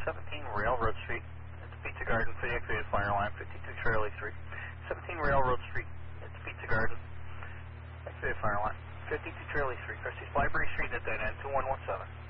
17 Railroad Street. It's Pizza Garden for the activated fire line, 52 Charlie 3. 17 Railroad Street. It's Pizza Garden. Activated fire line, 52 Charlie 3. Christie's Library Street at dead end, 2117.